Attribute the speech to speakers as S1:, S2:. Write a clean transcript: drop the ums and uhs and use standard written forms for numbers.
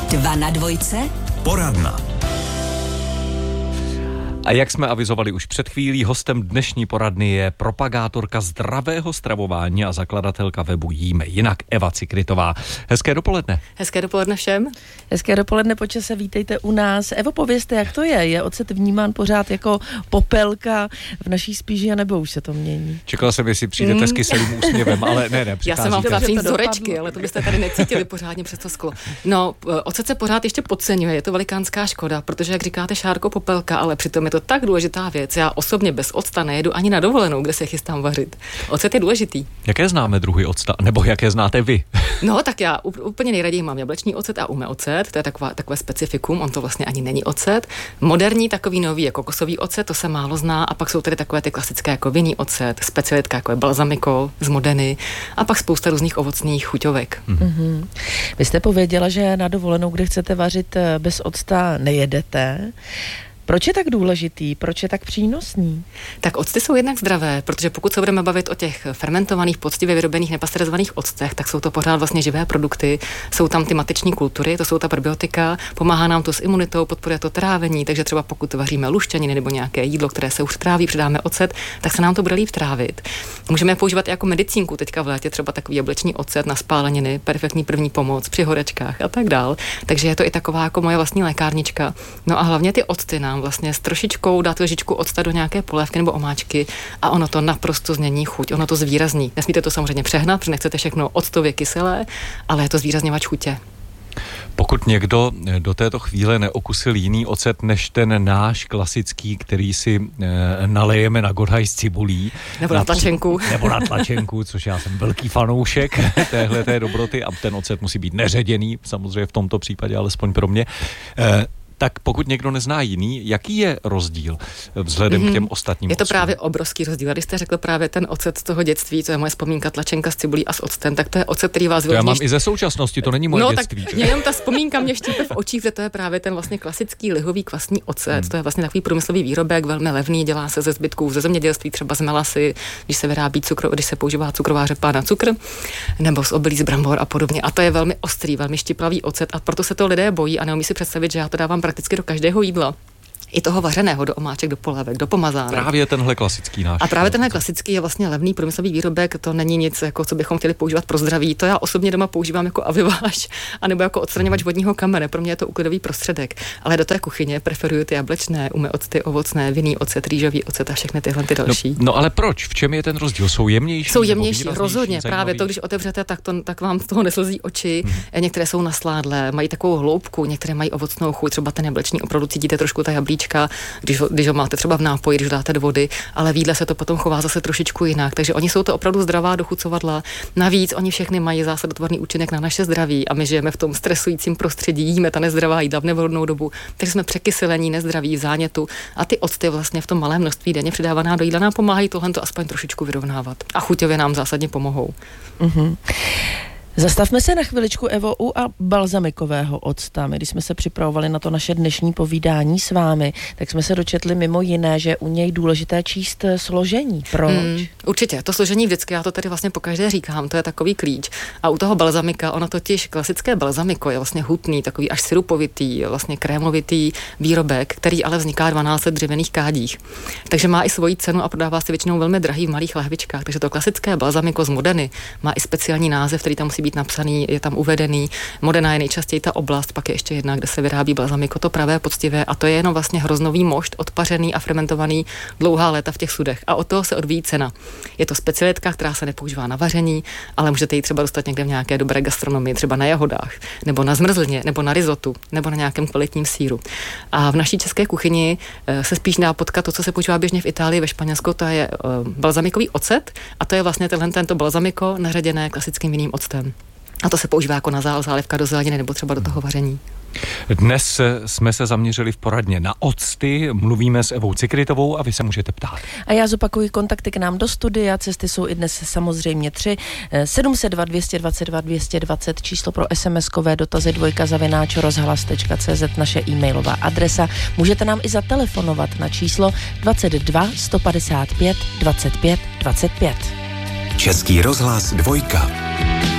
S1: 2 na dvojce.
S2: Poradna.
S3: A jak jsme avizovali už před chvílí, hostem dnešní poradny je propagátorka zdravého stravování a zakladatelka webu Jíme jinak Eva Cikrytová. Hezké dopoledne.
S4: Hezké dopoledne všem.
S5: Hezké dopoledne, po čase vítejte u nás. Evo, povězte, jak to je? Je ocet vnímán pořád jako popelka v naší spíži, anebo už se to mění?
S3: Čekala jsem, jestli přijdete s kyselým úsměvem, ale ne.
S4: Já jsem vám chtěla přijít z zorečky, ale to byste tady necítili pořádně přes to sklo. No, ocet se pořád ještě podceňuje, je to velikánská škoda, protože, jak říkáte, Šárko, popelka, ale přitom je to tak důležitá věc. Já osobně bez octa nejedu ani na dovolenou, kde se chystám vařit. Ocet je důležitý.
S3: Jaké známe druhy octa, nebo jaké znáte vy?
S4: No, tak já úplně nejraději mám jablečný ocet a ume ocet, to je takové specifikum, on to vlastně ani není ocet. Moderní takový nový je kokosový ocet, to se málo zná, a pak jsou tady takové ty klasické jako vinný ocet, specialitka jako je balzamiko z Modeny a pak spousta různých ovocných chuťovek.
S5: Mm-hmm. Vy jste pověděla, že na dovolenou, kde chcete vařit bez octa, nejedete. Proč je tak důležitý? Proč je tak přínosný?
S4: Tak octy jsou jednak zdravé, protože pokud se budeme bavit o těch fermentovaných, poctivě vyrobených, nepasterizovaných octech, tak jsou to pořád vlastně živé produkty, jsou tam ty mateční kultury, to jsou ta probiotika, pomáhá nám to s imunitou, podporuje to trávení, takže třeba pokud vaříme luštěniny nebo nějaké jídlo, které se už tráví, přidáme ocet, tak se nám to bude líp trávit. Můžeme je používat i jako medicínku teďka v létě, třeba takový jablečný ocet na spáleniny, perfektní první pomoc při horečkách a tak dál. Takže je to i taková jako moje vlastní lékárnička. No a hlavně ty octy nám vlastně s trošičkou dát lžičku octa do nějaké polévky nebo omáčky a ono to naprosto změní chuť, ono to zvýrazní. Nesmíte to samozřejmě přehnat, protože nechcete všechno octově kyselé, ale je to zvýrazněvač chutě.
S3: Pokud někdo do této chvíle neokusil jiný ocet než ten náš klasický, který si nalejeme na godhaj s cibulí.
S4: Nebo na tlačenku.
S3: Nebo na tlačenku, což já jsem velký fanoušek téhleté dobroty a ten ocet musí být neředěný, samozřejmě v tomto případě, alespoň pro mě. Tak pokud někdo nezná jiný, jaký je rozdíl vzhledem k těm ostatním?
S4: Je to právě obrovský rozdíl. Když jste řekl právě ten ocet z toho dětství, co je moje vzpomínka, tlačenka s cibulí a s octem, tak to je ocet, který vás vyloží.
S3: To já mám i ze současnosti, to není moje dětství.
S4: Tak jenom ta vzpomínka mě štípe v očích, že to je právě ten vlastně klasický lihový kvasný ocet. To je vlastně takový průmyslový výrobek, velmi levný, dělá se ze zbytků ze zemědělství, třeba z melasy, když se vyrábí když se používá cukrová řepa na cukr, nebo z obilí, z brambor a podobně. A to je velmi ostrý, velmi štiplavý ocet a proto se to lidé bojí a neumí si představit, že já to dávám prakticky do každého jídla. I toho vařeného, do omáček, do polévek, do pomazánek.
S3: Právě tenhle klasický náš.
S4: A právě tenhle klasický je vlastně levný průmyslový výrobek, to není nic, jako co bychom chtěli používat pro zdraví. To já osobně doma používám jako aviváž, anebo jako odstraňovač vodního kamene. Pro mě je to úklidový prostředek. Ale do té kuchyně preferuju ty jablečné, ume octy, ovocné, vinný ocet, rýžový ocet a všechny tyhle ty další.
S3: No ale proč? V čem je ten rozdíl? Jsou jemnější?
S4: Jsou jemnější, rozhodně. Právě to, když otevřete, tak vám z toho neslzí oči. Některé jsou nasládlé, mají takovou hloubku, některé mají ovocnou chuť, třeba ten jablečný opravdu cítíte trošku ta jablíčka, když ho máte třeba v nápoji, když dáte do vody, ale v jídle se to potom chová zase trošičku jinak. Takže oni jsou to opravdu zdravá dochucovadla. Navíc oni všechny mají zásadotvorný účinek na naše zdraví a my žijeme v tom stresujícím prostředí, jíme ta nezdravá jídla v nevhodnou dobu, takže jsme překyselení, nezdraví, v zánětu a ty octy vlastně v tom malém množství denně přidávaná do jídla nám pomáhají tohle to aspoň trošičku vyrovnávat. A chuťově nám zásadně pomohou.
S5: Mm-hmm. Zastavme se na chviličku, Evo, u balzamikového octa. My, když jsme se připravovali na to naše dnešní povídání s vámi, tak jsme se dočetli mimo jiné, že u něj důležité číst složení. Proč?
S4: Určitě, to složení vždycky, já to tady vlastně pokaždé říkám, to je takový klíč. A u toho balzamika, ono totiž klasické balzamiko je vlastně hutný, takový až sirupovitý, vlastně krémovitý výrobek, který ale vzniká 12 dřevěných kádích. Takže má i svoji cenu a prodává se většinou velmi drahý v malých lahvičkách. Takže to klasické balzamiko z Modeny má i speciální název, který tam musí být napsaný, je tam uvedený. Modena je nejčastěji ta oblast, pak je ještě jedna, kde se vyrábí balzamiko, to pravé, poctivé, a to je jenom vlastně hroznový mošt, odpařený a fermentovaný dlouhá léta v těch sudech. A od toho se odvíjí cena. Je to specialitka, která se nepoužívá na vaření, ale můžete ji třeba dostat někde v nějaké dobré gastronomii, třeba na jahodách, nebo na zmrzlině, nebo na rizotu, nebo na nějakém kvalitním sýru. A v naší české kuchyni se spíš dá potkat to, co se používá běžně v Itálii, ve Španělsku, to je balzamikový ocet, a to je vlastně tento balzamiko naředěné klasickým vinným octem. A to se používá jako na zálivka do zeleniny nebo třeba do toho vaření.
S3: Dnes jsme se zaměřili v poradně na octy, mluvíme s Evou Cikrytovou a vy se můžete ptát.
S5: A já zopakuji kontakty k nám do studia, cesty jsou i dnes samozřejmě 3. 702 222 220, číslo pro SMS-kové dotazy, @rozhlas.cz, naše e-mailová adresa. Můžete nám i zatelefonovat na číslo 22 155 25 25.
S2: Český rozhlas 2.